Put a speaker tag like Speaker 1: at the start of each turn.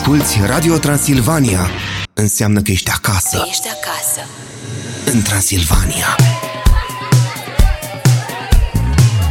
Speaker 1: asculți Radio Transilvania, înseamnă că ești acasă.
Speaker 2: Ești acasă.
Speaker 1: În Transilvania.